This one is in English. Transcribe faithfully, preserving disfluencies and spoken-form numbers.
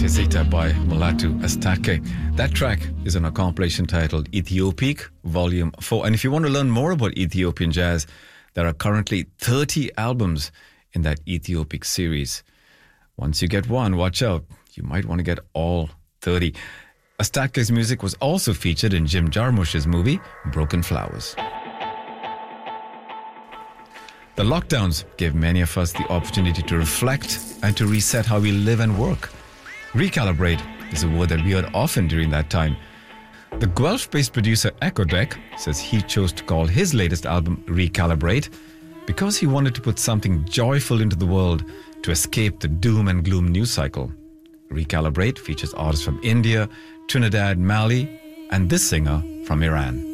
Kisita by Mulatu Astake. That track is on a compilation titled Ethiopic Volume four. And if you want to learn more about Ethiopian jazz, there are currently thirty albums in that Ethiopic series. Once you get one, watch out. You might want to get all thirty. Astake's music was also featured in Jim Jarmusch's movie, Broken Flowers. The lockdowns gave many of us the opportunity to reflect and to reset how we live and work. Recalibrate is a word that we heard often during that time. The Guelph-based producer Echo Deck says he chose to call his latest album Recalibrate because he wanted to put something joyful into the world to escape the doom and gloom news cycle. Recalibrate features artists from India, Trinidad, Mali, and this singer from Iran.